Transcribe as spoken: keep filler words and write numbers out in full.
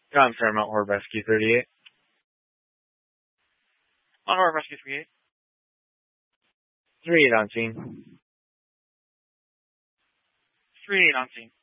Confirm Mount Horror Rescue thirty-eight. Mount Horror Rescue thirty-eight. three eight on scene. three eight on scene.